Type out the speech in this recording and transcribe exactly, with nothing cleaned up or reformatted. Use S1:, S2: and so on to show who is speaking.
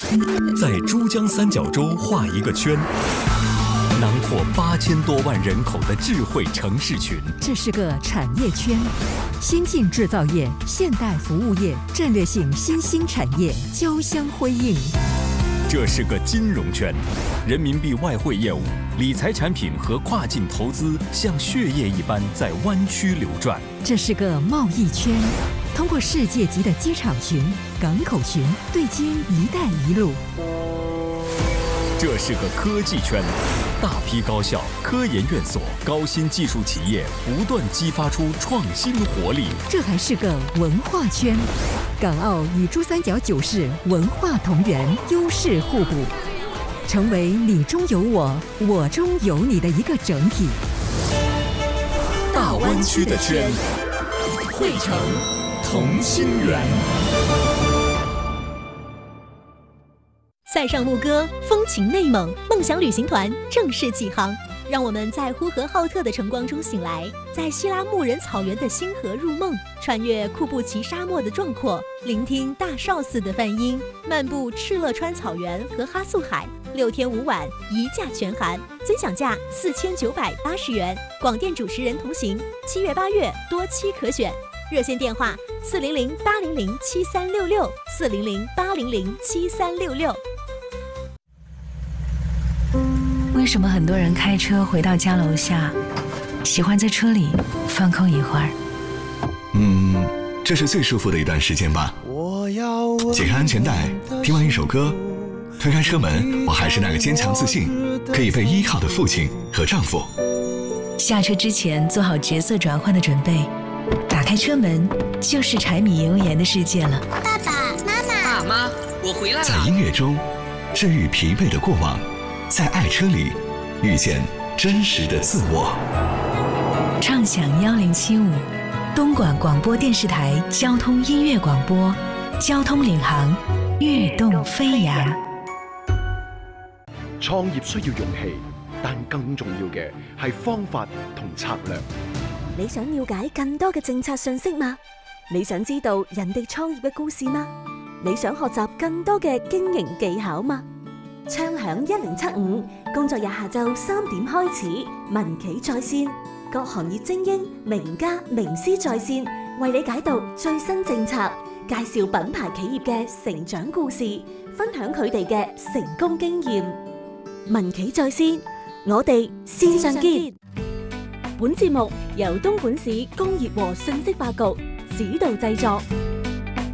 S1: 在珠江三角洲画一个圈，囊括八千多万人口的智慧城市群。
S2: 这是个产业圈，先进制造业、现代服务业、战略性新兴产业交相辉映。
S1: 这是个金融圈，人民币外汇业务、理财产品和跨境投资像血液一般在湾区流转。
S2: 这是个贸易圈，通过世界级的机场群、港口群对接“一带一路”。
S1: 这是个科技圈，大批高校、科研院所、高新技术企业不断激发出创新活力。
S2: 这还是个文化圈，港澳与珠三角九市文化同源，优势互补，成为你中有我，我中有你的一个整体。
S1: 大湾区的圈，汇成同心圆。
S3: 塞上牧歌，风情内蒙，梦想旅行团正式启航。让我们在呼和浩特的晨光中醒来，在希拉牧人草原的星河入梦，穿越库布齐沙漠的壮阔，聆听大昭寺的梵音，漫步敕勒川草原和哈素海，六天五晚一价全含，尊享价四千九百八十元，广电主持人同行，七月八月多期可选。热线电话四零零八零零七三六六四零零八零零七三六六。
S4: 为什么很多人开车回到家楼下，喜欢在车里放空一会儿？
S5: 嗯，这是最舒服的一段时间吧。解开安全带，听完一首歌，推开车门，我还是那个坚强自信、可以被依靠的父亲和丈夫。
S4: 下车之前做好角色转换的准备，打开车门就是柴米油盐的世界了。
S6: 爸爸妈妈，
S7: 爸妈，我回来了。
S5: 在音乐中治愈疲惫的过往，在爱车里遇见真实的自我。
S4: 畅享幺零七五，东莞广播电视台交通音乐广播，交通領航，躍動飛揚。
S8: 創業需要勇氣，但更重要嘅係方法同策略。
S9: 你想了解更多嘅政策信息嗎？你想知道人哋創業嘅故事嗎？你想學習更多嘅經營技巧嗎？暢享一零七五，工作日下晝三點開始，民企在線，各行業精英、名家、名師在線，為你解讀最新政策，介紹品牌企業嘅成長故事，分享佢哋嘅成功經驗。民企在線，我哋線上見。本節目由東莞市工業和信息化局指導製作。